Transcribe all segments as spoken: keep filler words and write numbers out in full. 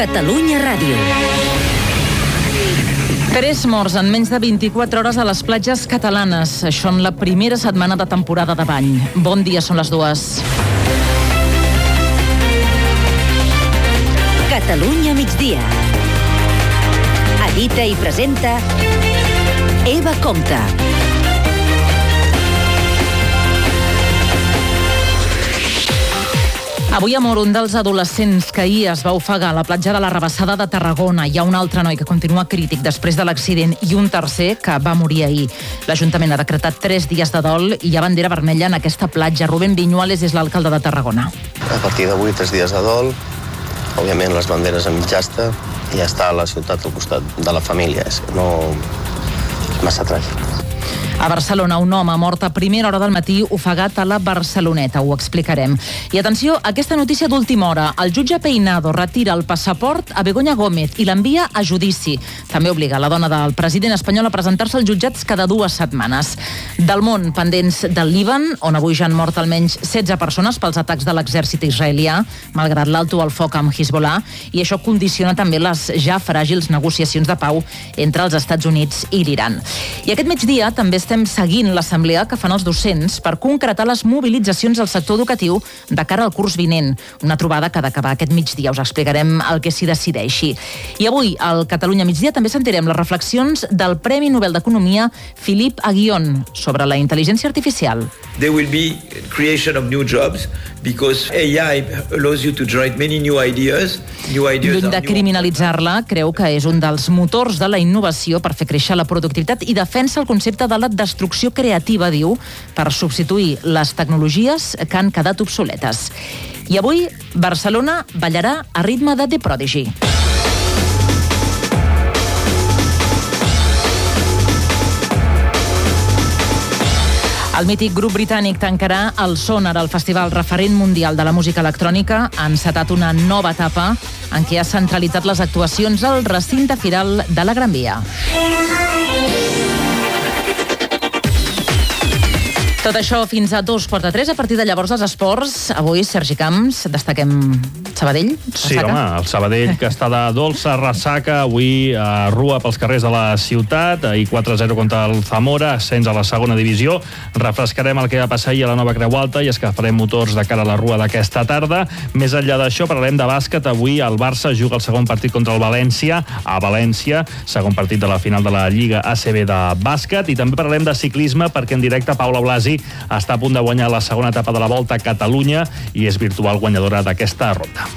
Catalunya Ràdio. Tres morts en menys de vint-i-quatre hores a les platges catalanes. Això en la primera setmana de temporada de bany. Bon dia, són les dues. Catalunya migdia. Edita i presenta Eva Compte. Avui ha mort un dels adolescents que ahir es va ofegar a la platja de la Rabassada de Tarragona. Hi ha un altre noi que continua crític després de l'accident i un tercer que va morir ahir. L'Ajuntament ha decretat tres dies de dol i hi ha bandera vermella en aquesta platja. Rubén Viñuales és l'alcalde de Tarragona. A partir d'avui, tres dies de dol, òbviament les banderes en mig asta i ja està la ciutat al costat de la família. És no massa tràgic. A Barcelona, un home mort a primera hora del matí ofegat a la Barceloneta. Ho explicarem. I atenció, aquesta notícia d'última hora. El jutge Peinado retira el passaport a Begoña Gómez i l'envia a judici. També obliga la dona del president espanyol a presentar-se als jutjats cada dues setmanes. Del món, pendents del Líban, on avui ja han mort almenys setze persones pels atacs de l'exèrcit israelià, malgrat l'alto al foc amb Hezbollah, i això condiciona també les ja fràgils negociacions de pau entre els Estats Units i l'Iran. I aquest migdia també estem seguint l'assemblea que fan els docents per concretar les mobilitzacions al sector educatiu de cara al curs vinent. Una trobada que ha d'acabar aquest migdia. Us explicarem el que s'hi decideixi. I avui, al Catalunya migdia, també sentirem les reflexions del Premi Nobel d'Economia Philippe Aghion sobre la intel·ligència artificial. There will be creation of new jobs because A I allows you to generate many new ideas. New ideas Lluny de criminalitzar-la, creu que és un dels motors de la innovació per fer créixer la productivitat i defensa el concepte de la destrucció creativa, diu, per substituir les tecnologies que han quedat obsoletes. I avui, Barcelona ballarà a ritme de The Prodigy. El mític grup britànic tancarà el Sonar, el festival referent mundial de la música electrònica. Ha encetat una nova etapa en què ha centralitzat les actuacions al recinte firal de la Gran Via. Tot això fins a dos quarts de tres. A partir de llavors, els esports. Avui, Sergi Camps, destaquem Sabadell. Sí, home, el Sabadell, que està de dolça ressaca. Avui a rua pels carrers de la ciutat. Ahir quatre a zero contra el Zamora, ascens a la segona divisió. Refrescarem el que va passar ahir a la Nova Creu Alta i escalfarem motors de cara a la rua d'aquesta tarda. Més enllà d'això, parlarem de bàsquet. Avui el Barça juga el segon partit contra el València, a València, segon partit de la final de la Lliga A C B de bàsquet. I també parlarem de ciclisme, perquè en directe Paula Blasi està a punt de guanyar la segona etapa de la Volta a Catalunya i és virtual guanyadora d'aquesta ronda.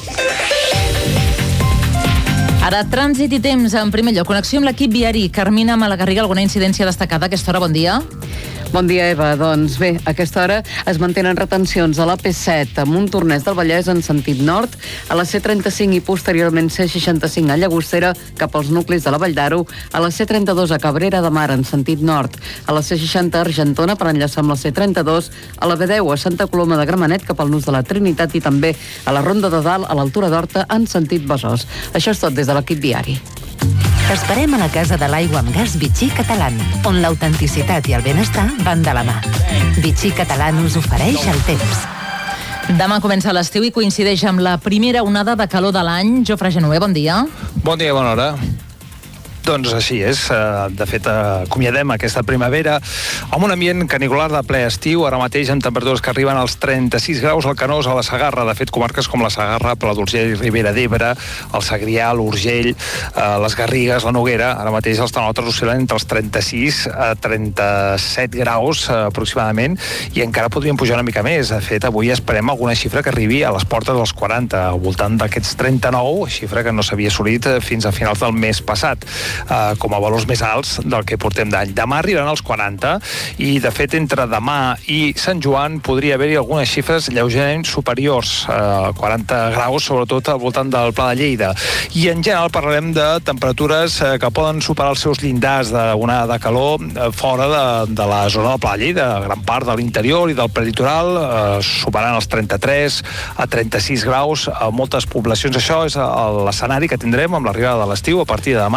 Ara, trànsit i temps. En primer lloc, connexió amb l'equip viari. Carmina Malagarriga, alguna incidència destacada a aquesta hora? Bon dia. Bon dia, Eva. Doncs bé, a aquesta hora es mantenen retencions a la P set a Montornès del Vallès en sentit nord, a la C trenta-cinc i posteriorment C seixanta-cinc a Llagostera cap als nuclis de la Vall d'Aro, a la C trenta-dos a Cabrera de Mar en sentit nord, a la C seixanta a Argentona per enllaçar amb la C trenta-dos, a la B deu a Santa Coloma de Gramenet cap al nus de la Trinitat i també a la Ronda de Dalt a l'altura d'Horta en sentit Besòs. Això és tot des de l'equip viari. T'esperem a la Casa de l'Aigua amb Gas Vichy Catalán, on l'autenticitat i el benestar van de la mà. Vichy Catalán us ofereix el temps. Demà comença l'estiu i coincideix amb la primera onada de calor de l'any. Jofre Genuer, bon dia. Bon dia, bona hora. Doncs així és. De fet, acomiadem aquesta primavera amb un ambient canicular de ple estiu, ara mateix amb temperatures que arriben als trenta-sis graus al Canós, a la Segarra. De fet, comarques com la Segarra, Pla d'Urgell, Ribera d'Ebre, el Segrià, l'Urgell, les Garrigues, la Noguera, ara mateix els termòmetres oscil·len entre els trenta-sis a trenta-set graus aproximadament i encara podrien pujar una mica més. De fet, avui esperem alguna xifra que arribi a les portes dels quaranta, al voltant d'aquests trenta-nou, xifra que no s'havia assolit fins a finals del mes passat. Uh, com a valors més alts del que portem d'any. Demà arribaran als quaranta i, de fet, entre demà i Sant Joan podria haver-hi algunes xifres lleugerament superiors, uh, quaranta graus, sobretot al voltant del Pla de Lleida. I, en general, parlarem de temperatures uh, que poden superar els seus llindars d'una de calor uh, fora de, de la zona del Pla de Lleida, gran part de l'interior i del prelitoral, uh, superant els trenta-tres a trenta-sis graus a moltes poblacions. Això és l'escenari que tindrem amb l'arribada de l'estiu a partir de demà,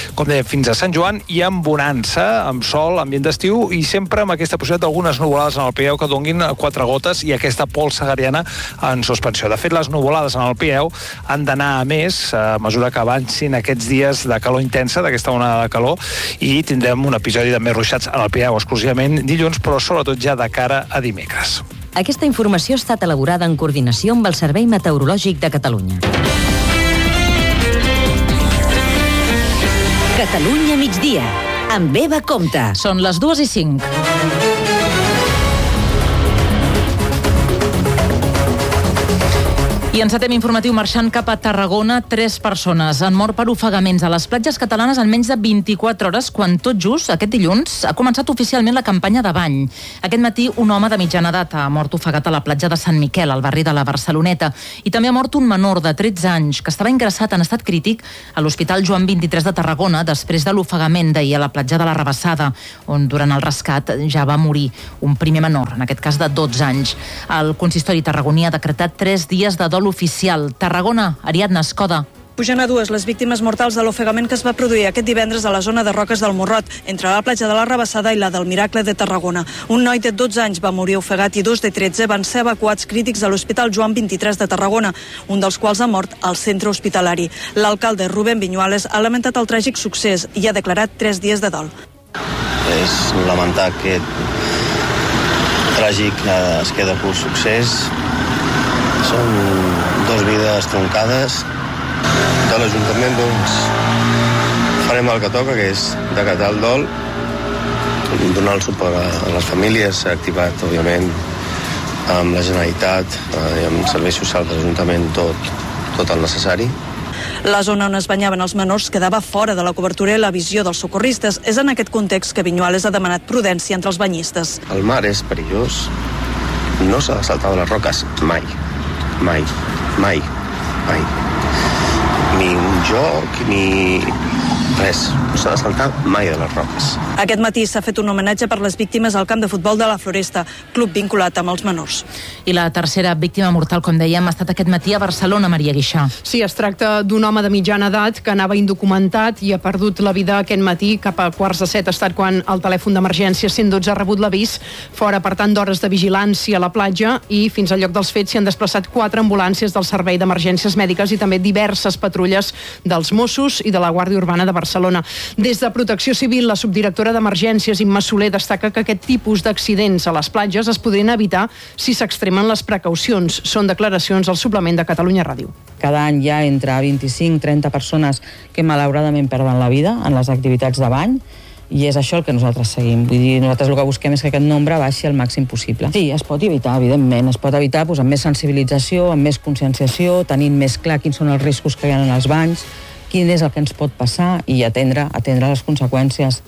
com deia, fins a Sant Joan i amb bonança, amb sol, ambient d'estiu i sempre amb aquesta possibilitat d'algunes nuvolades en el Pirineu que donguin quatre gotes i aquesta pols segariana en suspensió. De fet, les nuvolades en el Pirineu han d'anar a més a mesura que avancin aquests dies de calor intensa, d'aquesta onada de calor, i tindrem un episodi de més ruixats en el Pirineu exclusivament dilluns, però sobretot ja de cara a dimecres. Aquesta informació ha estat elaborada en coordinació amb el Servei Meteorològic de Catalunya. Catalunya migdia, amb Eva Compte. Són les dues i cinc. I encetem informatiu marxant cap a Tarragona. Tres persones han mort per ofegaments a les platges catalanes en menys de vint-i-quatre hores, quan tot just aquest dilluns ha començat oficialment la campanya de bany. Aquest matí un home de mitjana edat ha mort ofegat a la platja de Sant Miquel, al barri de la Barceloneta, i també ha mort un menor de tretze anys que estava ingressat en estat crític a l'Hospital Joan vint-i-tres de Tarragona després de l'ofegament d'ahir a la platja de la Rabassada, on durant el rescat ja va morir un primer menor, en aquest cas de dotze anys. El consistori tarragoní ha decretat tres dies de dol oficial. Tarragona, Ariadna Escoda. Pugen a dues les víctimes mortals de l'ofegament que es va produir aquest divendres a la zona de Roques del Morrot, entre la platja de la Rabassada i la del Miracle de Tarragona. Un noi de dotze anys va morir ofegat i dos de tretze van ser evacuats crítics a l'Hospital Joan vint-i-tres de Tarragona, un dels quals ha mort al centre hospitalari. L'alcalde Rubén Viñuales ha lamentat el tràgic succés i ha declarat tres dies de dol. És lamentar que tràgic es queda per succés. Són dues vides troncades. De l'Ajuntament, doncs, farem el que toca, que és decatar el dol, donar el suport a les famílies. S'ha activat, òbviament, amb la Generalitat i amb serveis socials de l'Ajuntament tot, tot el necessari. La zona on es banyaven els menors quedava fora de la cobertura i la visió dels socorristes. És en aquest context que Viñuales ha demanat prudència entre els banyistes. El mar és perillós. No s'ha de saltar de les roques mai. Mai. Mai. Mai. Ni un joc, ni res. No s'ha de saltar mai de les roques. Aquest matí s'ha fet un homenatge per les víctimes al camp de futbol de la Floresta, club vinculat amb els menors. I la tercera víctima mortal, com dèiem, ha estat aquest matí a Barcelona, Maria Guixà. Sí, es tracta d'un home de mitjana edat que anava indocumentat i ha perdut la vida aquest matí. Cap a quarts de set ha estat quan el telèfon d'emergència cent dotze ha rebut l'avís. Fora, per tant, d'hores de vigilància a la platja, i fins al lloc dels fets s'hi han desplaçat quatre ambulàncies del Servei d'Emergències Mèdiques i també diverses patrulles dels Mossos i de la Guàrdia Urbana de Barcelona. Des de Protecció Civil, la subdirectora d'Emergències, Imma Soler, destaca que aquest tipus d'accidents a les platges es podrien evitar si s'extremen les precaucions. Són declaracions al suplement de Catalunya Ràdio. Cada any hi ha entre vint-i-cinc i trenta persones que malauradament perden la vida en les activitats de bany, i és això el que nosaltres seguim. Vull dir, nosaltres el que busquem és que aquest nombre baixi al màxim possible. Sí, es pot evitar, evidentment. Es pot evitar doncs, amb més sensibilització, amb més conscienciació, tenint més clar quins són els riscos que hi ha en els banys, quin és el que ens pot passar i atendre, atendre les conseqüències.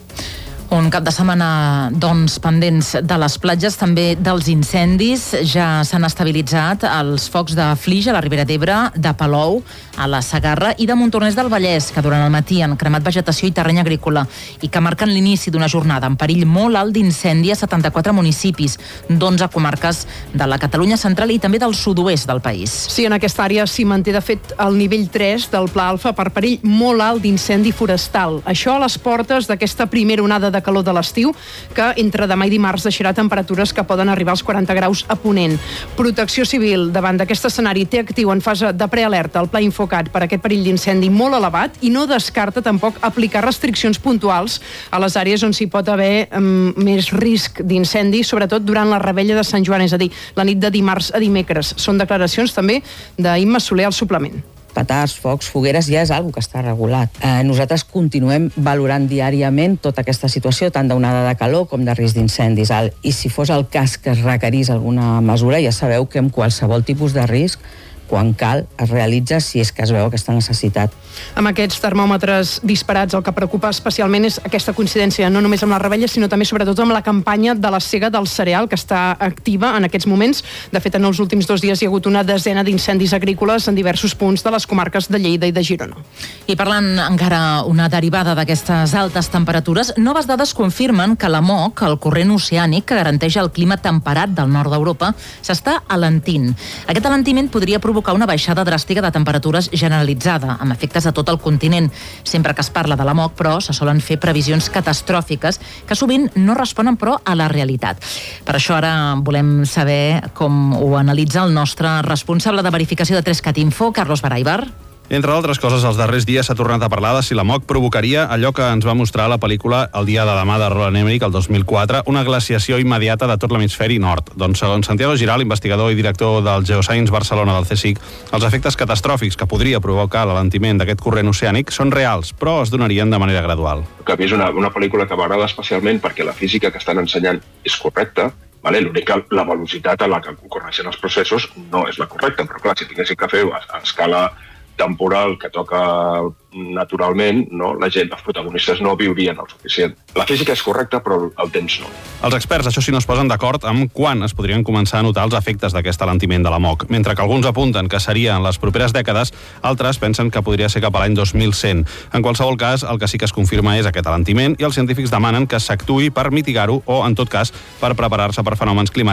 Un cap de setmana, doncs, pendents de les platges, també dels incendis. Ja s'han estabilitzat els focs de Flix, a la Ribera d'Ebre, de Palou, a la Segarra, i de Montornès del Vallès, que durant el matí han cremat vegetació i terreny agrícola i que marquen l'inici d'una jornada amb perill molt alt d'incendi a setanta-quatre municipis d'onze comarques de la Catalunya central i també del sud-oest del país. Sí, en aquesta àrea s'hi manté, de fet, el nivell tres del Pla Alfa per perill molt alt d'incendi forestal. Això a les portes d'aquesta primera onada de de calor de l'estiu, que entre demà i dimarts deixarà temperatures que poden arribar als quaranta graus a Ponent. Protecció Civil, davant d'aquest escenari, té actiu en fase de prealerta el Pla Infocat per aquest perill d'incendi molt elevat i no descarta tampoc aplicar restriccions puntuals a les àrees on s'hi pot haver um, més risc d'incendi, sobretot durant la revetlla de Sant Joan, és a dir, la nit de dimarts a dimecres. Són declaracions també d'Imma Soler al suplement. Petards, focs, fogueres, ja és algo que està regulat. Eh, nosaltres continuem valorant diàriament tota aquesta situació, tant d'onada de calor com de risc d'incendis. I si fos el cas que es requerís alguna mesura, ja sabeu que amb qualsevol tipus de risc, quan cal, es realitza si és que es veu aquesta necessitat. Amb aquests termòmetres disparats, el que preocupa especialment és aquesta coincidència, no només amb la revetlla, sinó també sobretot amb la campanya de la sega del cereal, que està activa en aquests moments. De fet, en els últims dos dies hi ha hagut una desena d'incendis agrícoles en diversos punts de les comarques de Lleida i de Girona. I parlant encara una derivada d'aquestes altes temperatures, noves dades confirmen que l'A M O C, el corrent oceànic que garanteix el clima temperat del nord d'Europa, s'està alentint. Aquest alentiment podria provocar provocar una baixada dràstica de temperatures generalitzada, amb efectes a tot el continent. Sempre que es parla de l'A M O C, però, se solen fer previsions catastròfiques que sovint no responen, però, a la realitat. Per això ara volem saber com ho analitza el nostre responsable de verificació de Trescat Info, Carlos Baraibar. Entre altres coses, els darrers dies s'ha tornat a parlar de si l'A M O C provocaria allò que ens va mostrar la pel·lícula El dia de demà de Roland Emmerich, el dos mil quatre, una glaciació immediata de tot l'hemisferi nord. Doncs, segons Santiago Giral, investigador i director del Geoscience Barcelona del C S I C, els efectes catastròfics que podria provocar l'alentiment d'aquest corrent oceànic són reals, però es donarien de manera gradual. Que és una, una pel·lícula que m'agrada especialment perquè la física que estan ensenyant és correcta, vale? L'únic que la velocitat a la que ocorreixen els processos no és la correcta, però clar, si tinguéssim que fer a, a escala temporal que toca naturalment, no? La gent, els protagonistes no viurien el suficient. La física és correcta, però el temps no. Els experts, això sí, no es posen d'acord amb quan es podrien començar a notar els efectes d'aquest alentiment de l'A M O C. Mentre que alguns apunten que seria en les properes dècades, altres pensen que podria ser cap a l'any dos mil cent. En qualsevol cas, el que sí que es confirma és aquest alentiment i els científics demanen que s'actuï per mitigar-ho o, en tot cas, per preparar-se per fenòmens climàtics